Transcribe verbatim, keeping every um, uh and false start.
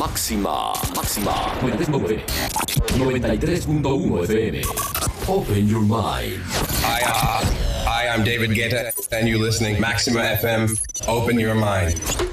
Máxima, máxima. noventa y tres punto uno F M. Open your mind. Hi, uh, hi, I'm David Guetta, and you're listening Maxima F M. Open your mind.